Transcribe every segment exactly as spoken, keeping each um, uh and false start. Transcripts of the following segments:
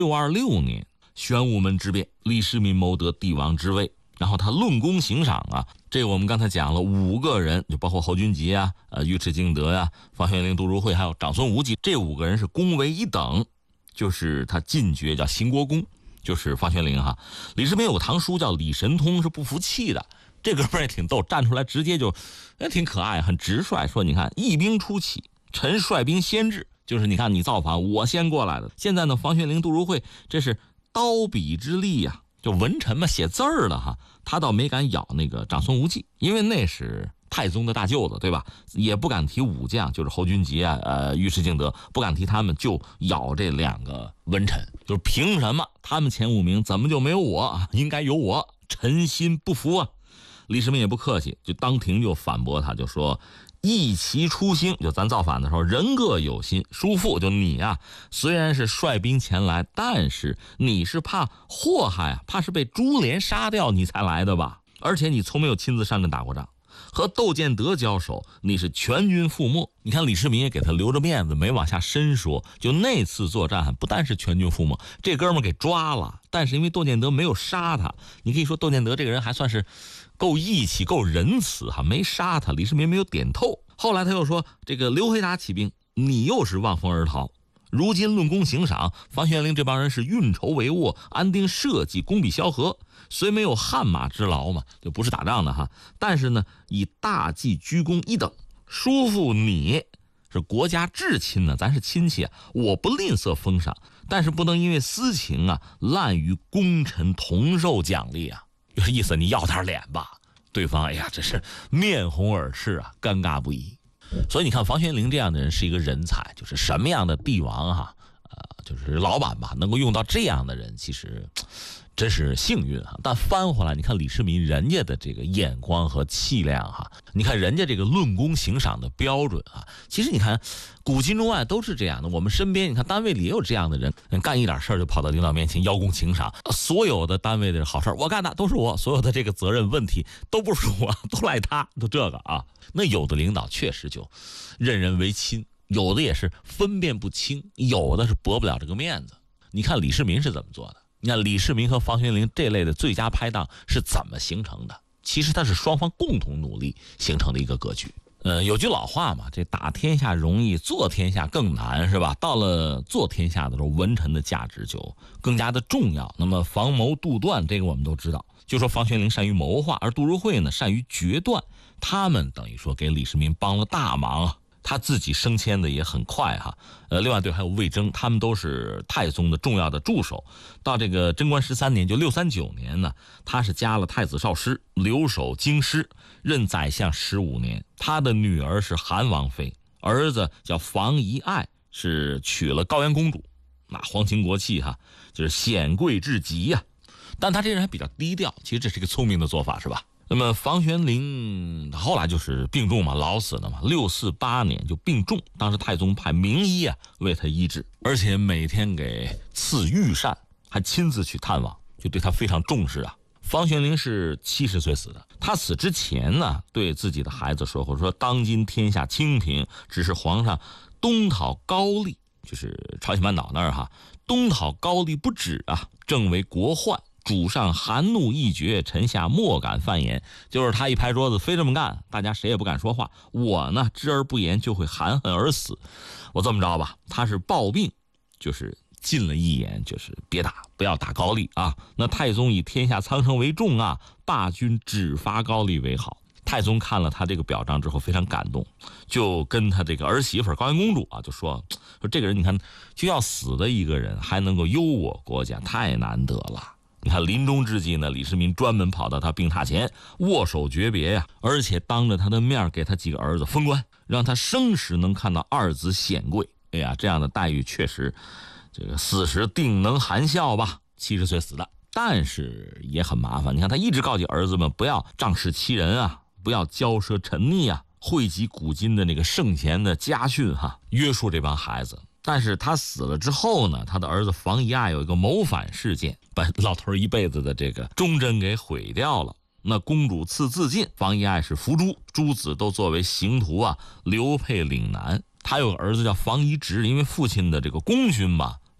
六二六年，玄武门之变，李世民谋得帝王之位，然后他论功行赏啊，这个我们刚才讲了五个人，就包括侯君集啊、呃尉迟敬德呀、啊、房玄龄、杜如晦还有长孙无忌，这五个人是功为一等，就是他进爵叫兴国公，就是房玄龄哈。李世民有个堂叔叫李神通，是不服气的，这哥们儿也挺逗，站出来直接就也挺可爱，很直率，说你看义兵初起，臣率兵先至，就是你看你造反我先过来的。现在呢，房玄龄、杜如晦这是刀笔之力呀、啊，就文臣嘛，写字儿了哈，他倒没敢咬那个长孙无忌，因为那是太宗的大舅子，对吧？也不敢提武将，就是侯君集啊、呃尉迟敬德，不敢提他们，就咬这两个文臣，就是凭什么他们前五名怎么就没有我？应该有我，臣心不服啊！李世民也不客气，就当庭就反驳他，就说义其初兴，就咱造反的时候人各有心，叔父就你啊，虽然是率兵前来，但是你是怕祸害啊，怕是被株连杀掉你才来的吧？而且你从没有亲自上阵打过仗，和窦建德交手你是全军覆没。你看李世民也给他留着面子，没往下深说，就那次作战不但是全军覆没，这哥们儿给抓了，但是因为窦建德没有杀他，你可以说窦建德这个人还算是够义气够仁慈哈，没杀他，李世民没有点透。后来他又说这个刘黑达起兵，你又是望风而逃，如今论功行赏，房玄龄这帮人是运筹帷幄，安定社稷，攻比萧何，虽没有汗马之劳嘛，就不是打仗的哈，但是呢以大计居功一等。叔父你是国家至亲呢，咱是亲戚啊，我不吝啬封赏，但是不能因为私情啊滥于功臣同受奖励啊。有意思，你要点脸吧。对方哎呀，这是面红耳赤啊，尴尬不已。所以你看房玄龄这样的人是一个人才，就是什么样的帝王哈，呃，就是老板吧，能够用到这样的人，其实真是幸运哈。但翻回来，你看李世民人家的这个眼光和气量哈，你看人家这个论功行赏的标准啊，其实你看古今中外都是这样的。我们身边你看单位里也有这样的人，干一点事儿就跑到领导面前邀功请赏，所有的单位的好事我干的都是我，所有的这个责任问题都不是我，都赖他，都这个啊。那有的领导确实就任人唯亲，有的也是分辨不清，有的是驳不了这个面子。你看李世民是怎么做的？你看李世民和房玄龄这类的最佳拍档是怎么形成的？其实它是双方共同努力形成的一个格局。呃，有句老话嘛，这打天下容易，做天下更难，是吧？到了做天下的时候，文臣的价值就更加的重要。那么防谋杜断，这个我们都知道，就说房玄龄善于谋划，而杜如晦呢善于决断，他们等于说给李世民帮了大忙。他自己升迁的也很快哈，呃，另外对还有魏征，他们都是太宗的重要的助手。到这个贞观十三年，就六三九年呢，他是加了太子少师，留守京师，任宰相十五年。他的女儿是韩王妃，儿子叫房遗爱，是娶了高阳公主，那皇亲国戚哈，就是显贵至极呀、啊。但他这人还比较低调，其实这是一个聪明的做法，是吧？那么房玄龄后来就是病重嘛，老死了嘛，六四八年就病重，当时太宗派名医啊为他医治，而且每天给赐御膳，还亲自去探望，就对他非常重视啊。房玄龄是七十岁死的，他死之前呢，对自己的孩子说过，说当今天下清平，只是皇上东讨高丽，就是朝鲜半岛那儿哈，东讨高丽不止啊，正为国患。主上含怒一决，臣下莫敢犯言。就是他一拍桌子，非这么干，大家谁也不敢说话。我呢，知而不言，就会含恨而死。我这么着吧，他是暴病，就是进了一言，就是别打，不要打高丽啊。那太宗以天下苍生为重啊，罢军只伐高丽为好。太宗看了他这个表彰之后非常感动，就跟他这个儿媳妇高阳公主啊，就说说这个人你看就要死的一个人，还能够忧我国家，太难得了。你看临终之际呢，李世民专门跑到他病榻前握手诀别呀、啊，而且当着他的面给他几个儿子封官，让他生时能看到二子显贵。哎呀，这样的待遇确实，这个死时定能含笑吧。七十岁死的，但是也很麻烦。你看他一直告诫儿子们不要仗势欺人啊，不要骄奢沉溺啊，汇集古今的那个圣贤的家训哈，约束这帮孩子。但是他死了之后呢，他的儿子房遗爱有一个谋反事件，把老头一辈子的这个忠贞给毁掉了。那公主赐自尽，房遗爱是伏诛，诸子都作为刑徒啊，流配岭南。他有个儿子叫房遗直，因为父亲的这个功勋吧，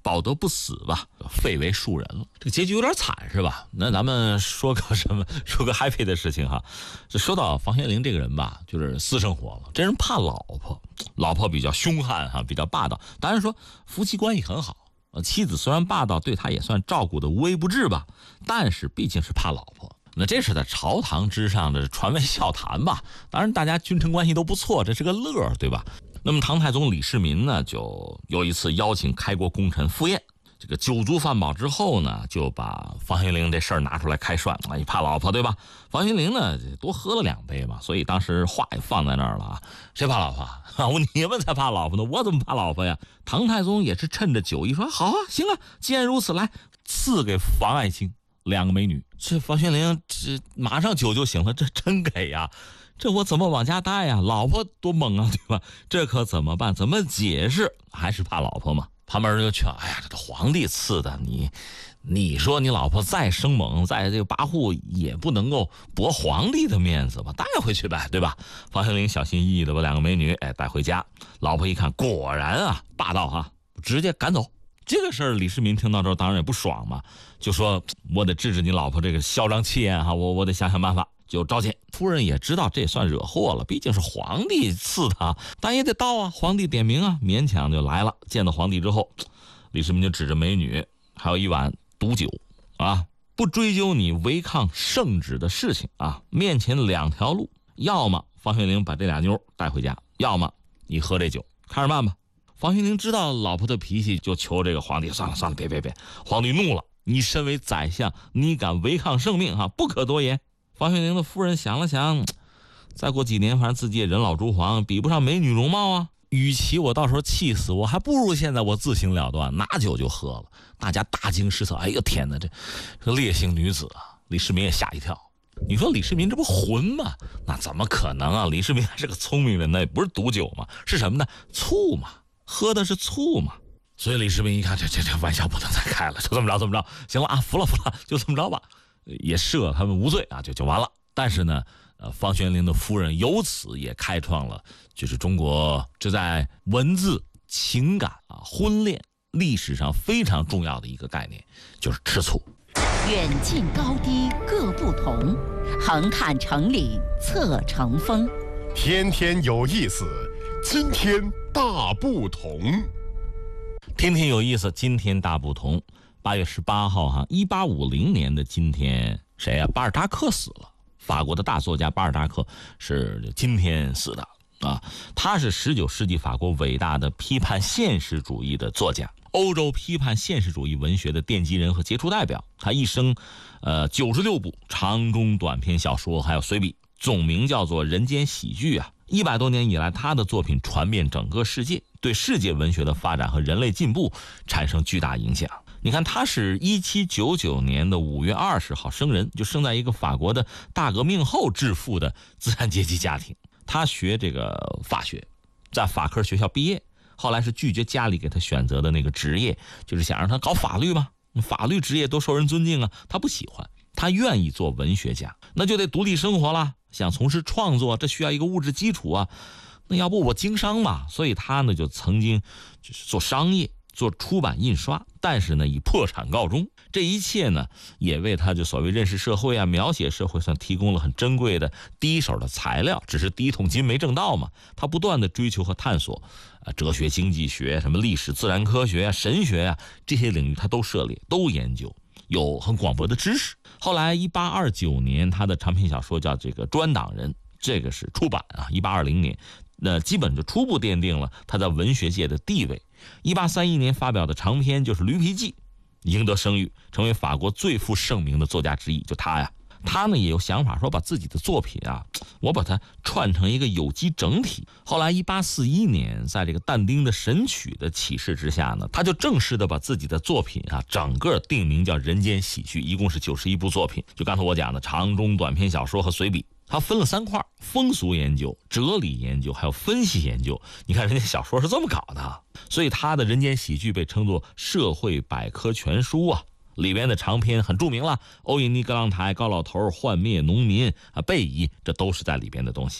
保得不死吧，废为庶人了。这个结局有点惨是吧？那咱们说个什么？说个 happy 的事情哈。这说到房玄龄这个人吧，就是私生活了。这人怕老婆，老婆比较凶悍哈，比较霸道。当然说夫妻关系很好，妻子虽然霸道，对他也算照顾的无微不至吧，但是毕竟是怕老婆。那这是在朝堂之上的传为笑谈吧。当然大家君臣关系都不错，这是个乐，对吧？那么唐太宗李世民呢，就有一次邀请开国功臣赴宴，这个酒足饭饱之后呢，就把房玄龄这事儿拿出来开涮啊，你怕老婆对吧？房玄龄呢多喝了两杯嘛，所以当时话也放在那儿了啊，谁怕老婆啊？我你们才怕老婆呢，我怎么怕老婆呀？唐太宗也是趁着酒意说，好啊，行啊，既然如此，来赐给房爱卿两个美女。这房玄龄这马上酒就醒了，这真给呀！这我怎么往家带呀？老婆多猛啊，对吧？这可怎么办？怎么解释？还是怕老婆嘛。旁边人就劝，哎呀，这皇帝赐的，你你说你老婆再生猛，再这个跋扈，也不能够驳皇帝的面子吧？带回去呗，对吧？房玄龄小心翼翼的把两个美女哎带回家，老婆一看，果然啊霸道哈，直接赶走。这个事儿李世民听到之后当然也不爽嘛，就说我得治治你老婆这个嚣张气焰哈，我我得想想办法。就召见夫人，也知道这也算惹祸了，毕竟是皇帝赐他，但也得到啊，皇帝点名啊，勉强就来了。见到皇帝之后，李世民就指着美女还有一碗毒酒啊，不追究你违抗圣旨的事情啊，面前两条路，要么房玄龄把这俩妞带回家，要么你喝这酒，看着办吧。房玄龄知道老婆的脾气，就求这个皇帝，算了算了，别别别。皇帝怒了，你身为宰相，你敢违抗圣命啊，不可多言。房玄龄的夫人想了想，再过几年反正自己也人老珠黄，比不上美女容貌啊，与其我到时候气死，我还不如现在我自行了断，拿酒就喝了。大家大惊失色，哎呦天哪，这这烈性女子啊！李世民也吓一跳。你说李世民这不混吗？那怎么可能啊？李世民还是个聪明人呢，也不是毒酒嘛，是什么呢？醋嘛，喝的是醋嘛。所以李世民一看，这这这玩笑不能再开了，就这么着，这么着，行了啊，服了服了，就这么着吧。也赦他们无罪啊，就就完了。但是呢，呃，房玄龄的夫人由此也开创了，就是中国这在文字、情感啊、婚恋历史上非常重要的一个概念，就是吃醋。 远近高低各不同，横看成岭侧成峰。 天天有意思，今天大不同。 天天有意思，今天大不同。八月十八号哈，一八五零年的今天，谁呀、啊？巴尔扎克死了。法国的大作家巴尔扎克是今天死的啊。他是十九世纪法国伟大的批判现实主义的作家，欧洲批判现实主义文学的奠基人和杰出代表。他一生，呃，九十六部长中短篇小说还有随笔，总名叫做《人间喜剧》啊。一百多年以来，他的作品传遍整个世界，对世界文学的发展和人类进步产生巨大影响。你看，他是一七九九年的五月二十号生人，就生在一个法国的大革命后致富的资产阶级家庭。他学这个法学，在法科学校毕业，后来是拒绝家里给他选择的那个职业，就是想让他搞法律嘛，法律职业都受人尊敬啊，他不喜欢，他愿意做文学家，那就得独立生活了。想从事创作，这需要一个物质基础啊，那要不我经商嘛，所以他呢就曾经就是做商业。做出版印刷，但是呢以破产告终。这一切呢也为他就所谓认识社会啊、描写社会上提供了很珍贵的第一手的材料。只是第一桶金没挣到嘛，他不断的追求和探索啊，哲学、经济学、什么历史、自然科学啊、神学啊这些领域他都涉猎，都研究，有很广博的知识。后来一八二九年他的长篇小说叫这个《专党人》，这个是出版啊，一八二零年那基本就初步奠定了他在文学界的地位。一八三一年发表的长篇就是《驴皮记》，赢得声誉，成为法国最负盛名的作家之一。就他呀，他呢也有想法说把自己的作品啊，我把它串成一个有机整体。后来一八四一年，在这个但丁的《神曲》的启示之下呢，他就正式的把自己的作品啊，整个定名叫《人间喜剧》，一共是九十一部作品。就刚才我讲的长中短篇小说和随笔。他分了三块：风俗研究、哲理研究，还有分析研究。你看人家小说是这么搞的，所以他的《人间喜剧》被称作社会百科全书啊。里边的长篇很著名了，欧印尼、格朗台、高老头、幻灭、农民啊、贝夷，这都是在里边的东西。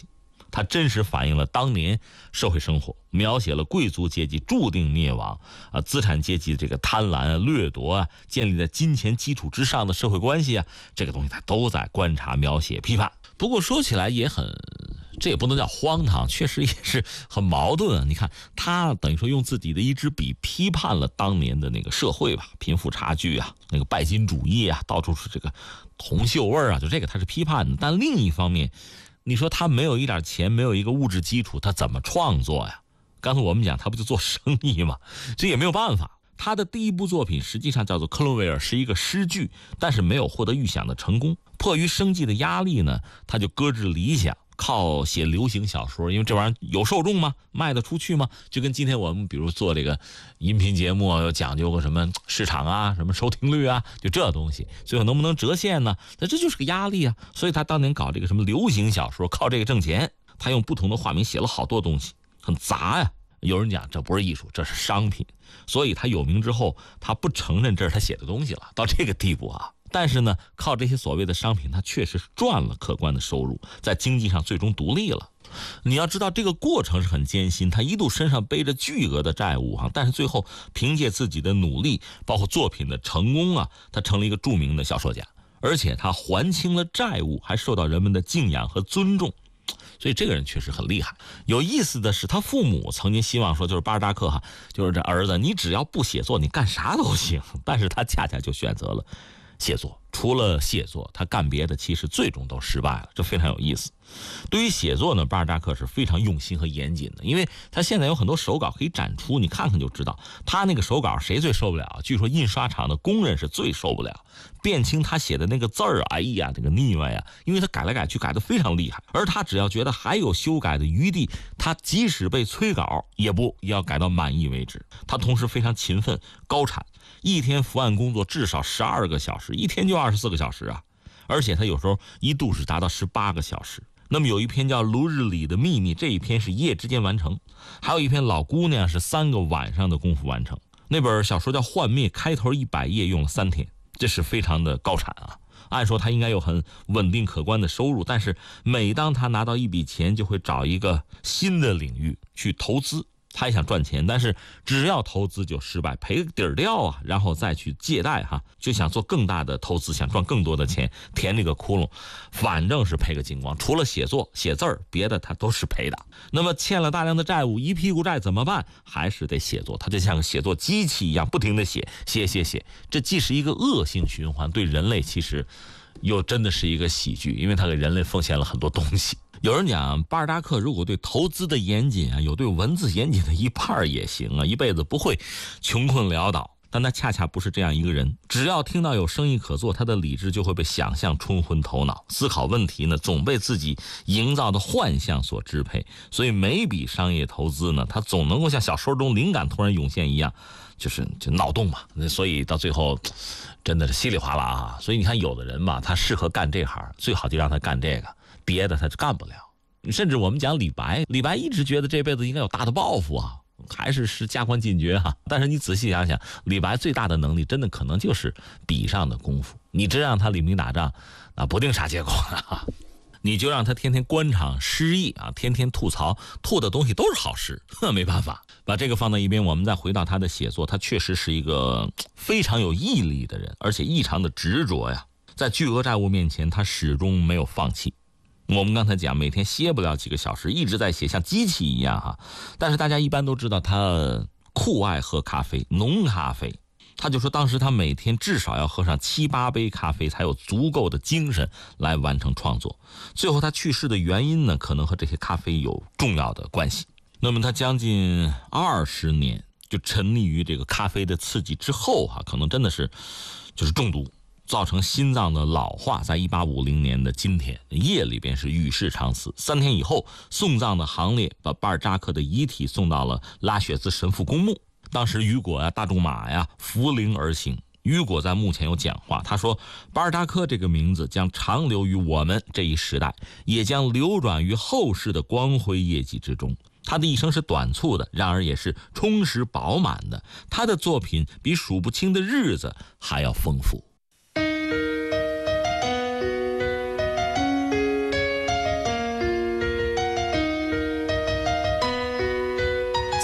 它真实反映了当年社会生活，描写了贵族阶级注定灭亡啊，资产阶级这个贪婪啊、掠夺啊，建立在金钱基础之上的社会关系啊，这个东西它都在观察、描写、批判。不过说起来也很，这也不能叫荒唐，确实也是很矛盾啊。你看，他等于说用自己的一支笔批判了当年的那个社会吧，贫富差距啊，那个拜金主义啊，到处是这个铜锈味啊，就这个他是批判的。但另一方面，你说他没有一点钱，没有一个物质基础，他怎么创作呀？刚才我们讲他不就做生意吗？这也没有办法。他的第一部作品实际上叫做《克伦威尔》，是一个诗句，但是没有获得预想的成功。迫于生计的压力呢，他就搁置理想，靠写流行小说，因为这玩意儿有受众吗？卖得出去吗？就跟今天我们比如做这个音频节目有讲究个什么市场啊，什么收听率啊，就这东西，最后能不能折现呢？那这就是个压力啊。所以他当年搞这个什么流行小说，靠这个挣钱。他用不同的化名写了好多东西，很杂呀。有人讲这不是艺术，这是商品，所以他有名之后，他不承认这是他写的东西了，到这个地步啊。但是呢，靠这些所谓的商品，他确实是赚了可观的收入，在经济上最终独立了。你要知道这个过程是很艰辛，他一度身上背着巨额的债务哈，但是最后凭借自己的努力，包括作品的成功啊，他成了一个著名的小说家，而且他还清了债务，还受到人们的敬仰和尊重。所以这个人确实很厉害。有意思的是，他父母曾经希望说，就是巴尔扎克哈，就是这儿子，你只要不写作，你干啥都行。但是他恰恰就选择了写作，除了写作，他干别的其实最终都失败了，这非常有意思。对于写作呢，巴尔扎克是非常用心和严谨的，因为他现在有很多手稿可以展出，你看看就知道。他那个手稿谁最受不了？据说印刷厂的工人是最受不了。卞清他写的那个字儿，哎呀，这个腻歪呀，因为他改来改去，改得非常厉害。而他只要觉得还有修改的余地，他即使被催稿，也不也要改到满意为止。他同时非常勤奋高产，一天伏案工作至少十二个小时，一天就二十四个小时啊！而且他有时候一度是达到十八个小时。那么有一篇叫《卢日里的秘密》，这一篇是一夜之间完成；还有一篇《老姑娘》是三个晚上的功夫完成。那本小说叫《幻灭》，开头一百页用了三天，这是非常的高产啊！按说他应该有很稳定可观的收入，但是每当他拿到一笔钱，就会找一个新的领域去投资。他也想赚钱，但是只要投资就失败，赔个底儿掉啊，然后再去借贷哈，就想做更大的投资，想赚更多的钱，填这个窟窿，反正是赔个精光。除了写作写字儿，别的他都是赔的。那么欠了大量的债务，一屁股债怎么办？还是得写作，他就像个写作机器一样，不停的写写写写。这既是一个恶性循环，对人类其实又真的是一个喜剧，因为他给人类奉献了很多东西。有人讲巴尔扎克如果对投资的严谨啊，有对文字严谨的一半也行啊，一辈子不会穷困潦倒。但他恰恰不是这样一个人，只要听到有生意可做，他的理智就会被想象冲昏头脑，思考问题呢总被自己营造的幻象所支配。所以每笔商业投资呢，他总能够像小说中灵感突然涌现一样，就是就脑洞嘛。所以到最后真的是稀里哗啦啊。所以你看有的人嘛，他适合干这行，最好就让他干这个，别的他就干不了。甚至我们讲李白，李白一直觉得这辈子应该有大的抱负啊，还是是加官进爵哈、啊。但是你仔细想想，李白最大的能力真的可能就是笔上的功夫。你真让他领兵打仗，那不定啥结果啊。你就让他天天官场失意啊，天天吐槽，吐的东西都是好事，没办法。把这个放在一边，我们再回到他的写作，他确实是一个非常有毅力的人，而且异常的执着呀。在巨额债务面前，他始终没有放弃。我们刚才讲，每天歇不了几个小时，一直在写，像机器一样哈。但是大家一般都知道他酷爱喝咖啡，浓咖啡。他就说当时他每天至少要喝上七八杯咖啡，才有足够的精神来完成创作。最后他去世的原因呢，可能和这些咖啡有重要的关系。那么他将近二十年就沉溺于这个咖啡的刺激之后哈，可能真的是就是中毒，造成心脏的老化。在一八五零年的今天夜里边是与世长辞。三天以后，送葬的行列把巴尔扎克的遗体送到了拉雪兹神父公墓。当时雨果呀、大仲马呀扶灵而行。雨果在墓前有讲话，他说巴尔扎克这个名字将长留于我们这一时代，也将流转于后世的光辉业绩之中。他的一生是短促的，然而也是充实饱满的。他的作品比数不清的日子还要丰富。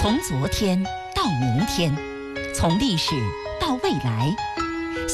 从昨天到明天，从历史到未来，